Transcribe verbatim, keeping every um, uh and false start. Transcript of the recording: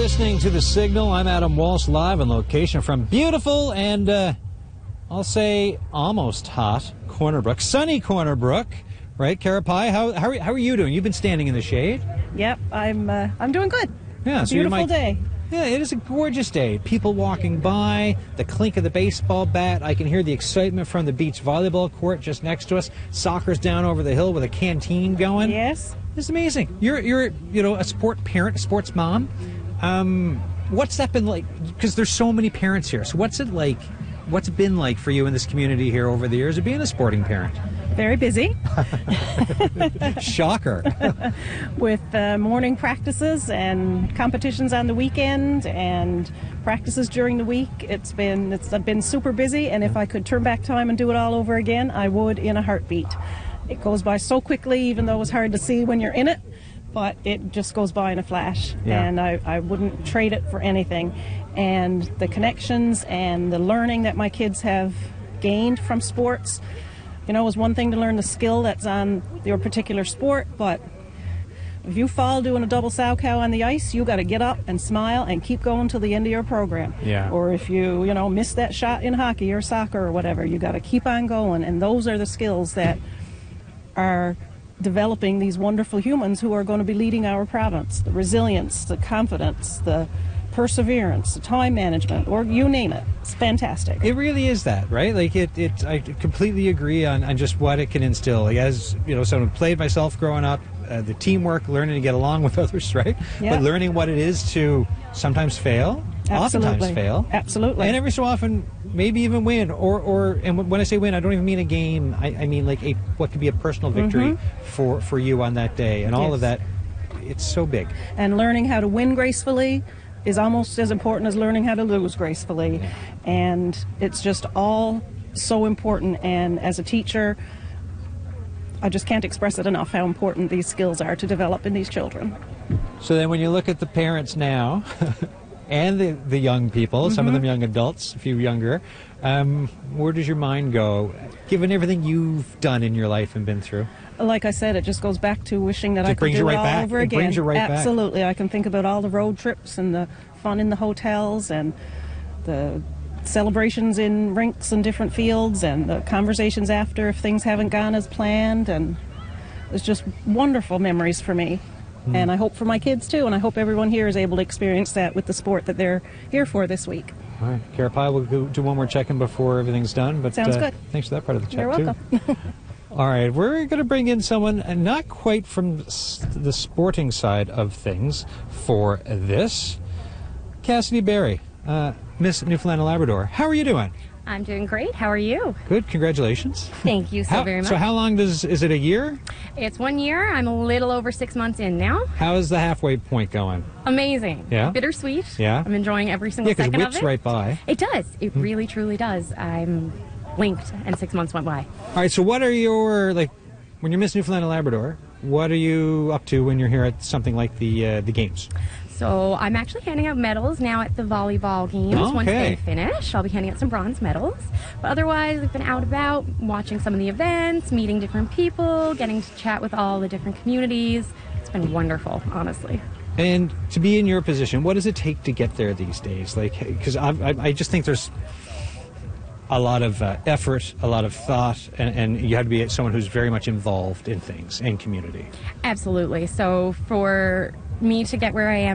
listening to The Signal. I'm Adam Walsh, live on location from beautiful and, uh, I'll say, almost hot Corner Brook. Sunny Corner Brook, right, Karapai? How, how, are, how are you doing? You've been standing in the shade. Yep, I'm uh, I'm doing good. Yeah, so beautiful you might, day. Yeah, it is a gorgeous day. People walking by, the clink of the baseball bat. I can hear the excitement from the beach volleyball court just next to us. Soccer's down over the hill with a canteen going. Yes. It's amazing. You're, you're, you know, a sport parent, a sports mom. Um, what's that been like? Because there's so many parents here. So what's it like? What's it been like for you in this community here over the years of being a sporting parent? Very busy. Shocker. With uh, morning practices and competitions on the weekend and practices during the week. It's been it's been super busy, and if I could turn back time and do it all over again, I would in a heartbeat. It goes by so quickly, even though it's hard to see when you're in it, but it just goes by in a flash, yeah. and I, I wouldn't trade it for anything. And the connections and the learning that my kids have gained from sports, you know, it was one thing to learn the skill that's on your particular sport, but if you fall doing a double sow cow on the ice, you got to get up and smile and keep going till the end of your program. Yeah. Or if you, you know, miss that shot in hockey or soccer or whatever, you got to keep on going. And those are the skills that are developing these wonderful humans who are going to be leading our province. The resilience, the confidence, the perseverance, the time management, or you name it. It's fantastic. It really is that, right? Like it, it I completely agree on, on just what it can instill. Like as, you know, someone who played myself growing up, uh, the teamwork, learning to get along with others, right? Yeah. But learning what it is to sometimes fail, Absolutely. oftentimes fail. Absolutely. And every so often, maybe even win. Or, or and when I say win, I don't even mean a game. I, I mean like a what could be a personal victory mm-hmm. for, for you on that day. And all yes. of that, it's so big. And learning how to win gracefully is almost as important as learning how to lose gracefully. Yeah. And it's just all so important. And as a teacher, I just can't express it enough how important these skills are to develop in these children. So then when you look at the parents now and the, the young people, mm-hmm. some of them young adults, a few younger, um, where does your mind go, given everything you've done in your life and been through? Like I said, it just goes back to wishing that it I could do right it all back. over it again. Brings you right Absolutely. Back. I can think about all the road trips and the fun in the hotels and the celebrations in rinks and different fields and the conversations after if things haven't gone as planned. And it's just wonderful memories for me. Mm. And I hope for my kids too, and I hope everyone here is able to experience that with the sport that they're here for this week. All right. Karapai, we'll go do one more check-in before everything's done. But, Sounds uh, good. Thanks for that part of the chat, You're welcome. too. All right, we're going to bring in someone, and not quite from the sporting side of things for this. Cassidy Berry, uh, Miss Newfoundland and Labrador. How are you doing? I'm doing great. How are you? Good. Congratulations. Thank you so how, very much. So how long does, is it a year? It's one year. I'm a little over six months in now. How is the halfway point going? Amazing. Yeah? Bittersweet. Yeah? I'm enjoying every single yeah, second of it. Yeah, because whips right by. It does. It hmm. really, truly does. I'm blinked and six months went by. All right, so what are your, like, when you're Miss Newfoundland and Labrador, what are you up to when you're here at something like the uh, the games? So I'm actually handing out medals now at the volleyball games. Okay. Once they finish, I'll be handing out some bronze medals. But otherwise, I've been out about watching some of the events, meeting different people, getting to chat with all the different communities. It's been wonderful, honestly. And to be in your position, what does it take to get there these days? Like, because I, I, I just think there's a lot of uh, effort, a lot of thought, and, and you have to be someone who's very much involved in things, in community. Absolutely. So for me to get where I am